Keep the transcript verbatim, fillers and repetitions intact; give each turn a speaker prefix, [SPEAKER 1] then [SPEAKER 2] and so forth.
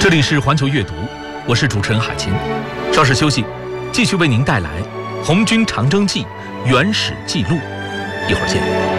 [SPEAKER 1] 这里是环球阅读，我是主持人海清。稍事休息，继续为您带来《红军长征记》原始记录。一会儿见。